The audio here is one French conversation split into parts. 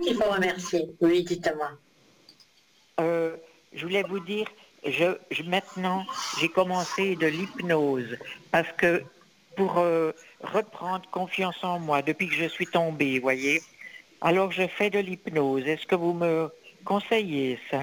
qu'il faut remercier? Oui, dites-moi. Je voulais vous dire, maintenant, j'ai commencé de l'hypnose parce que pour reprendre confiance en moi depuis que je suis tombée, voyez. Alors, je fais de l'hypnose. Est-ce que vous me conseillez ça?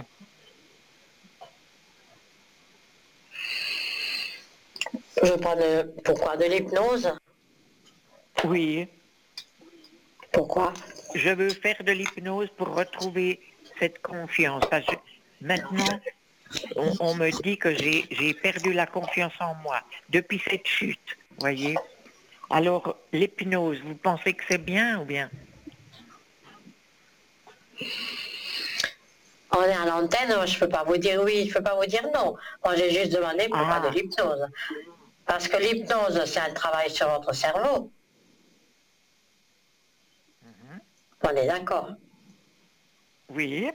Je parle pourquoi de l'hypnose? Oui, Pourquoi? je veux faire de l'hypnose pour retrouver cette confiance. Parce que maintenant, on me dit que j'ai perdu la confiance en moi depuis cette chute, voyez. Alors, l'hypnose, vous pensez que c'est bien ou bien? On est à l'antenne, je ne peux pas vous dire oui, je ne peux pas vous dire non. Moi, j'ai juste demandé pourquoi de Ah, l'hypnose. Parce que l'hypnose, c'est un travail sur votre cerveau. mhm. On est d'accord. Oui,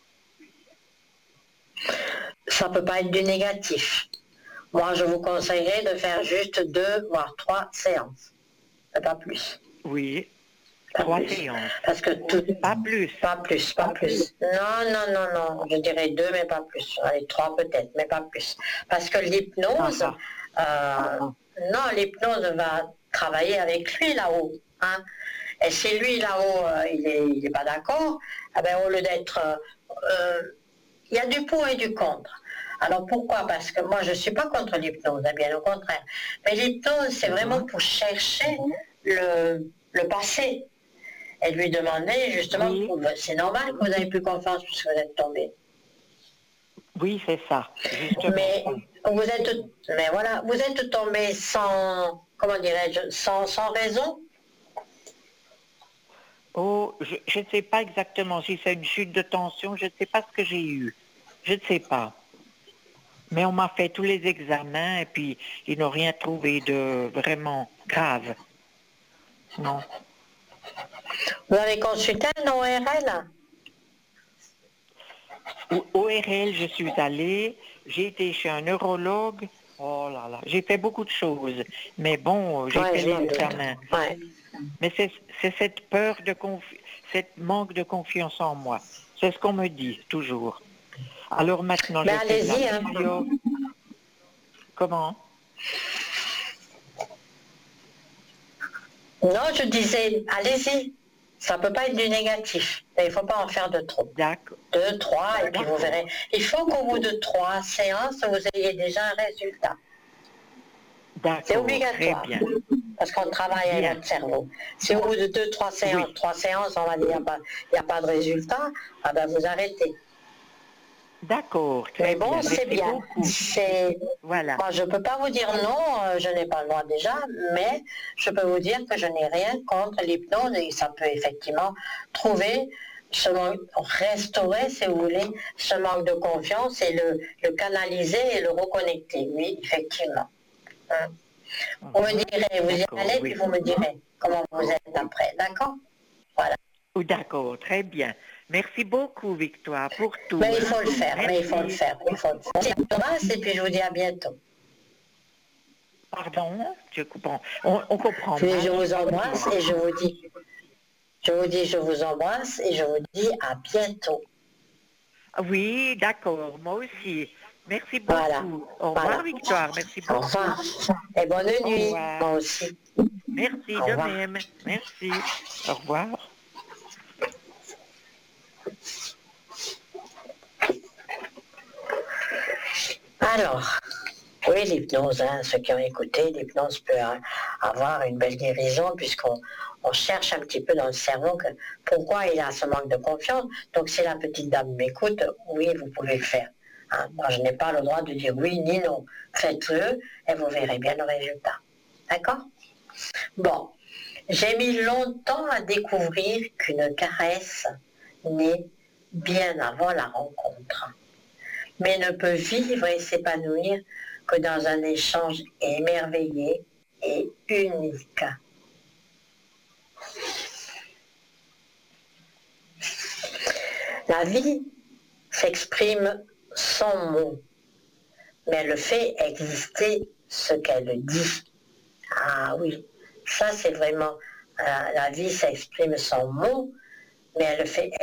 Ça ne peut pas être du négatif. Moi, je vous conseillerais de faire juste 2 voire 3 séances. Pas plus. oui, Pas 3 plus. séances, Parce que tout. pas plus. Pas plus, pas plus. Non, non, non, non. Je dirais 2, mais pas plus. Allez, 3 peut-être, mais pas plus. Parce que Ah, l'hypnose, ah. non, l'hypnose va travailler avec lui là-haut. Hein. Et si lui là-haut, il est pas d'accord, eh ben, au lieu d'être. Il y a du pour et du contre. Alors pourquoi? Parce que moi je ne suis pas contre l'hypnose, bien au contraire. Mais l'hypnose, c'est vraiment Mhm. pour chercher le passé et lui demander justement, Oui, c'est normal que vous n'avez plus confiance puisque vous êtes tombé. oui, c'est ça, justement. Mais voilà, vous êtes tombé sans, comment dirais-je, sans raison. Oh, je ne sais pas exactement si c'est une chute de tension, je ne sais pas ce que j'ai eu. Je ne sais pas. Mais on m'a fait tous les examens et puis ils n'ont rien trouvé de vraiment grave. Non. Vous avez consulté un ORL. Au ORL, je suis allée, j'ai été chez un neurologue. Oh là là, j'ai fait beaucoup de choses. Mais bon, j'ai Ouais, fait je m'en les doute. examens. Ouais. Mais c'est cette peur cette manque de confiance en moi. C'est ce qu'on me dit toujours. Alors maintenant, Mais je fais de la allez-y, hein. physio. Comment? Non, je disais, allez-y. Ça ne peut pas être du négatif. Mais il ne faut pas en faire de trop. D'accord. 2, 3, et puis vous D'accord. verrez. Il faut qu'au bout de 3 séances, vous ayez déjà un résultat. C'est D'accord. Très obligatoire. bien. Parce qu'on travaille avec Bien. votre cerveau. Si au bout de 2, 3 séances, Oui. 3 séances, on va dire, il n'y a pas de résultat, ah ben vous arrêtez. D'accord. Mais Très bon, bien. c'est Merci bien. beaucoup. Voilà. Moi, je ne peux pas vous dire non, je n'ai pas le droit déjà, mais je peux vous dire que je n'ai rien contre l'hypnose et ça peut effectivement trouver restaurer, si vous voulez, ce manque de confiance et le canaliser et le reconnecter. Oui, effectivement. Hein. Vous me Mhm. direz, vous y D'accord. allez, puis Oui. vous me direz comment vous êtes après. D'accord? Voilà. D'accord. Très bien. Merci beaucoup, Victoire, pour tout. Mais il Hein. faut le faire, mais il faut le Merci. faire, il faut le faire. Je vous embrasse et puis je vous dis à bientôt. Pardon, on comprend Puis je mal, j'ai vous pas embrasse bien. et je vous embrasse et je vous dis à bientôt. Oui, d'accord, moi aussi. Merci Voilà, beaucoup. Au revoir, voilà. Victoire. Merci Au beaucoup. revoir et bonne Au nuit, revoir. moi aussi. Merci Au de revoir. même. Merci. Au revoir. Alors, oui, l'hypnose, hein, ceux qui ont écouté, l'hypnose peut avoir une belle guérison puisqu'on cherche un petit peu dans le cerveau pourquoi il a ce manque de confiance. Donc si la petite dame m'écoute, oui, vous pouvez le faire. Hein. Moi, je n'ai pas le droit de dire oui ni non. Faites-le et vous verrez bien le résultat. D'accord? Bon, j'ai mis longtemps à découvrir qu'une caresse naît bien avant la rencontre, mais ne peut vivre et s'épanouir que dans un échange émerveillé et unique. La vie s'exprime sans mots, mais elle fait exister ce qu'elle dit. Ah oui, ça c'est vraiment, la vie s'exprime sans mots, mais elle fait